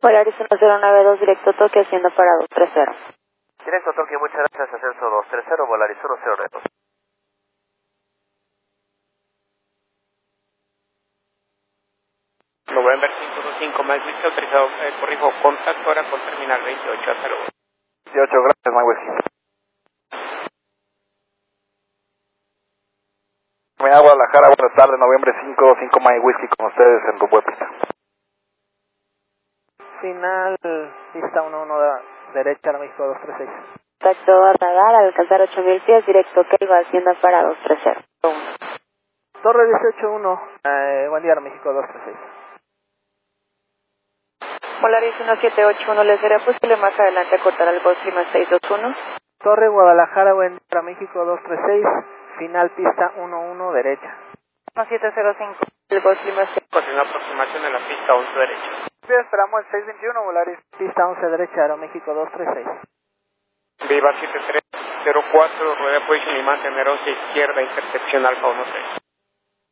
Polaris 1092, directo Tokio, haciendo para 230. Directo Tokio, muchas gracias, ascenso 230, Volaris 1092. November 525, Mike Whiskey, autorizado, corrijo, contacto ahora con terminal 28, hasta luego. 28, gracias, Mike Whiskey. Guadalajara, buenas tardes, noviembre 525, Mike Whiskey, con ustedes en rumbo de pista. Final, pista 11 derecha, México 236. Contacto a radar, al alcanzar 8000 pies, directo Keigo, haciendo para 230. Torre 181, buen día, México 236. Polaris 1781, ¿le será posible más adelante cortar al Gulf Lima 621? Torre Guadalajara, buen día, México 236, final pista 11 derecha. 1705, el Gulf Lima 6. Continúa aproximación en la pista 11 derecha. Sí, esperamos el 621, Volaris. Pista 11 derecha, Aeroméxico 236. Viva 7304, rueda position y mantener 11 izquierda, intercepción Alfa 16.